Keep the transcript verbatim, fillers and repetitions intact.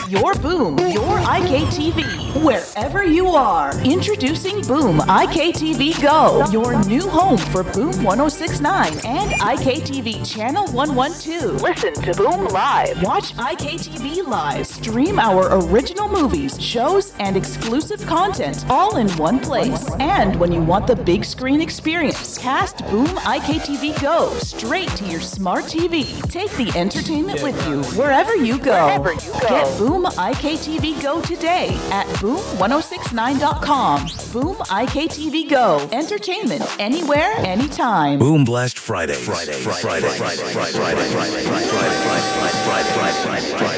your Boom, your I K T V, wherever you are. Introducing Boom I K T V Go, your new home for Boom one oh six point nine and I K T V Channel one twelve. Listen to Boom Live. Watch I K T V Live. Stream our original movies, shows, and exclusive content all in one place. And when you want the big screen experience, cast Boom I K T V Go straight to your smart T V. Take the entertainment with you wherever you go. Wherever you go. Get Boom I K T V Go today at boom ten sixty-nine dot com. Boom I K T V Go. Entertainment anywhere, anytime. Boom Blast Friday. Friday. Friday. Friday. Friday. Friday. Friday. Friday. Friday. Friday. Friday. Friday. Friday. Friday.